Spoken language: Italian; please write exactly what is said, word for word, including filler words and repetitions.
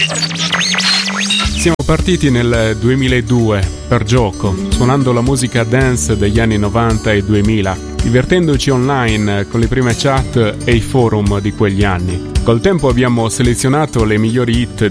Siamo partiti nel duemiladue per gioco, suonando la musica dance degli anni novanta e duemila, divertendoci online con le prime chat e i forum di quegli anni. Col tempo abbiamo selezionato le migliori hit